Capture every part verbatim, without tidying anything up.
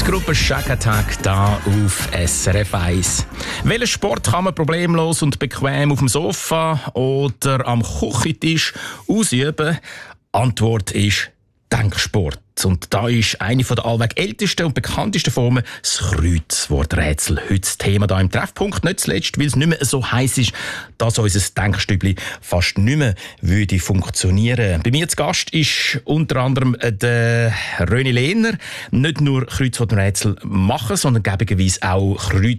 Die Gruppe Shack Attack da auf S R F eins. Welchen Sport kann man problemlos und bequem auf dem Sofa oder am Küchentisch ausüben? Antwort ist Denksport. Und da ist eine der allweg ältesten und bekanntesten Formen das Kreuzworträtsel. Heute das Thema hier im Treffpunkt. Nicht zuletzt, weil es nicht mehr so heiß ist, dass unser Denkstübli fast nicht mehr würde funktionieren. Bei mir zu Gast ist unter anderem der René Lehner. Nicht nur Kreuzworträtsel machen, sondern gäbigerweise auch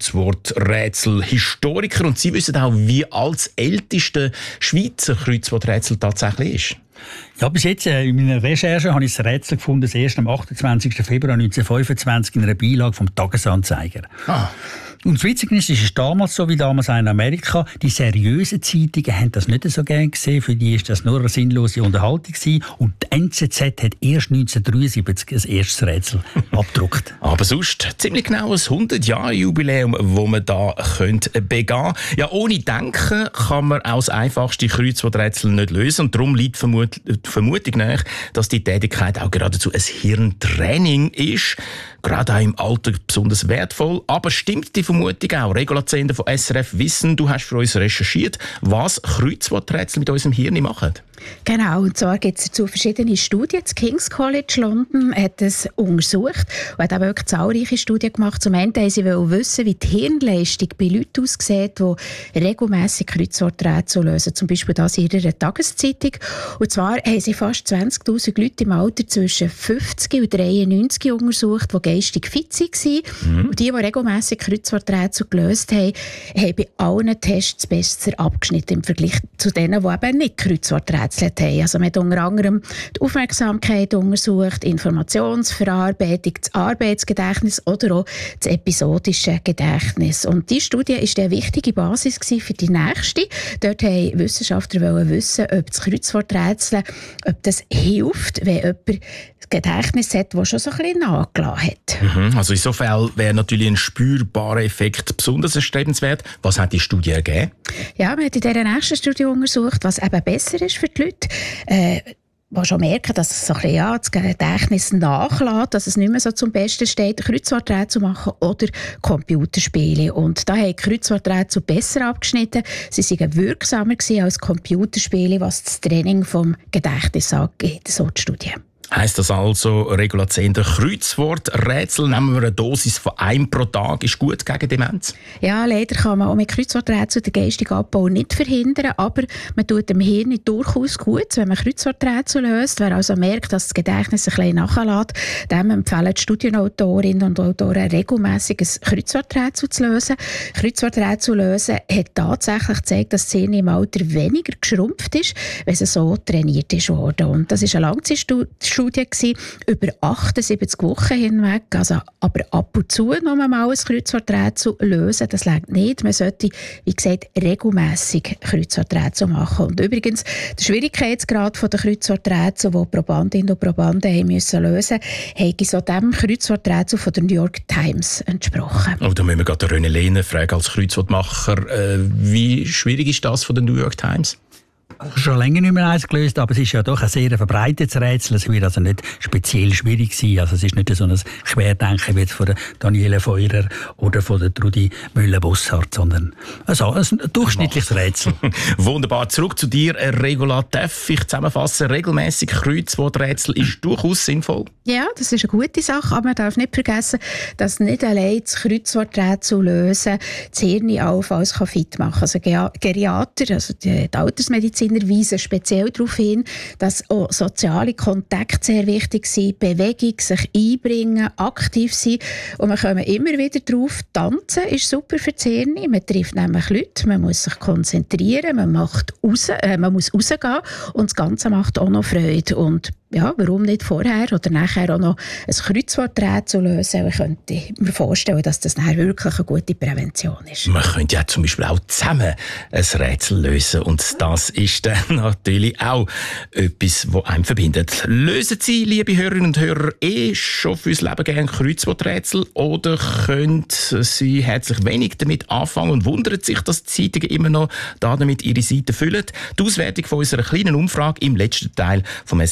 Kreuzworträtsel-Historiker. Und Sie wissen auch, wie alt das älteste Schweizer Kreuzworträtsel tatsächlich ist. Ja, bis jetzt äh, in meiner Recherche habe ich das Rätsel gefunden, das erst am achtundzwanzigsten Februar neunzehnhundertfünfundzwanzig in einer Beilage vom Tagesanzeiger. Ah. Und das Witzige ist, es ist damals so wie damals in Amerika. Die seriösen Zeitungen haben das nicht so gerne gesehen. Für die war das nur eine sinnlose Unterhaltung gewesen. Und die N Z Z hat erst neunzehnhundertdreiundsiebzig das erste Rätsel abgedruckt. Aber sonst ziemlich genau ein hundert-Jahre-Jubiläum, das man da begehen könnte. Ja, ohne Denken kann man auch das einfachste Kreuzworträtsel nicht lösen. Und darum liegt vermut- die Vermutung nach, dass die Tätigkeit auch geradezu ein Hirntraining ist. Gerade auch im Alter besonders wertvoll. Aber stimmt die Vermutung auch? Regula Zehnder von S R F Wissen, du hast für uns recherchiert, was Kreuzworträtsel mit unserem Hirn machen. Genau, und zwar gibt es dazu verschiedene Studien. Das King's College London hat es untersucht und hat auch wirklich zahlreiche Studien gemacht. Zum einen wollten sie wissen, wie die Hirnleistung bei Leuten aussieht, die regelmässig Kreuzworträtsel lösen, zum Beispiel das in ihrer Tageszeitung. Und zwar haben sie fast zwanzigtausend Leute im Alter zwischen fünfzig und dreiundneunzig untersucht, die geistig fit waren. Mhm. Und die, die regelmässig Kreuzworträtsel gelöst haben, haben bei allen Tests besser abgeschnitten im Vergleich zu denen, die eben nicht Kreuzworträtsel haben. Also man hat unter anderem die Aufmerksamkeit untersucht, Informationsverarbeitung, das Arbeitsgedächtnis oder auch das episodische Gedächtnis. Und diese Studie war eine wichtige Basis für die nächste. Dort wollten Wissenschaftler wissen, ob das Kreuzworträtsel, ob das hilft, wenn jemand ein Gedächtnis hat, das schon so ein bisschen nachgelassen hat. Mhm, also insofern wäre natürlich ein spürbarer Effekt besonders erstrebenswert. Was hat die Studie ergeben? Ja, man hat in dieser nächsten Studie untersucht, was eben besser ist für die Leute. Äh, die schon merken, dass es so ein bisschen, ja, das Gedächtnis nachlässt, dass es nicht mehr so zum Besten steht, Kreuzworträtsel zu machen oder Computerspiele. Und da haben Kreuzworträtsel besser abgeschnitten. Sie waren wirksamer als Computerspiele, was das Training vom Gedächtnis angeht, so die Studie. Heisst das also, Regula Zehnder, Kreuzworträtsel nehmen wir eine Dosis von einem pro Tag, ist gut gegen Demenz? Ja, leider kann man auch mit Kreuzworträtsel den geistigen Abbau nicht verhindern, aber man tut dem Hirn durchaus gut, wenn man Kreuzworträtsel löst. Wer also merkt, dass das Gedächtnis ein bisschen nachlässt, dem empfehlen die Studienautorinnen und Autoren regelmässig ein Kreuzworträtsel zu lösen. Kreuzworträtsel lösen hat tatsächlich gezeigt, dass das Hirn im Alter weniger geschrumpft ist, wenn es so trainiert ist worden. Und das ist eine Langzeitstudie Studie über achtundsiebzig Wochen hinweg, also aber ab und zu noch mal ein Kreuzworträtsel lösen, das reicht nicht. Man sollte, wie gesagt, regelmässig Kreuzworträtsel machen. Und übrigens, der Schwierigkeitsgrad der Kreuzworträtsel, die Probandinnen und Probanden haben müssen lösen, hat so dem Kreuzworträtsel von der New York Times entsprochen. Oh, da müssen wir gerade René Lehner fragen als Kreuzwortmacher. Äh, wie schwierig ist das von der New York Times? Schon länger nicht mehr eins gelöst, aber es ist ja doch ein sehr verbreitetes Rätsel. Es wird also nicht speziell schwierig sein. Also es ist nicht so ein Querdenken wie jetzt von der Daniela Feurer oder von der Trudi Müller-Bossart, sondern also ein durchschnittliches Rätsel. Wunderbar. Zurück zu dir, Regula. Darf ich zusammenfassen, regelmäßig Kreuzworträtsel ist durchaus sinnvoll? Ja, das ist eine gute Sache, aber man darf nicht vergessen, dass nicht allein das Kreuzworträtsel lösen das Hirn allenfalls fit machen kann. Also Geriater, also die Altersmediziner, weisen speziell darauf hin, dass auch soziale Kontakte sehr wichtig sind, Bewegung, sich einbringen, aktiv sein. Und wir kommen immer wieder darauf, tanzen ist super für das Hirn. Man trifft nämlich Leute, man muss sich konzentrieren, man, macht raus, äh, man muss rausgehen und das Ganze macht auch noch Freude. Und ja, warum nicht vorher oder nachher auch noch ein Kreuzworträtsel lösen? Ich könnte mir vorstellen, dass das nachher wirklich eine gute Prävention ist. Man könnte ja zum Beispiel auch zusammen ein Rätsel lösen und das ist dann natürlich auch etwas, das einem verbindet. Lösen Sie, liebe Hörerinnen und Hörer, eh schon fürs Leben gerne Kreuzworträtsel oder können Sie herzlich wenig damit anfangen und wundern sich, dass die Zeitungen immer noch damit ihre Seiten füllen? Die Auswertung von unserer kleinen Umfrage im letzten Teil vom S R F eins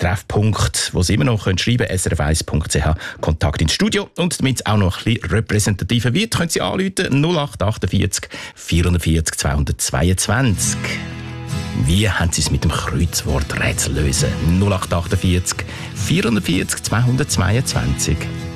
Treffpunkt, wo Sie immer noch schreiben können, s r f eins punkt c h, Kontakt ins Studio. Und damit es auch noch ein bisschen repräsentativer wird, können Sie anrufen null acht achtundvierzig vierundvierzig zweihundertzweiundzwanzig. Wie haben Sie es mit dem Kreuzworträtsel lösen? null acht achtundvierzig vierundvierzig zweihundertzweiundzwanzig.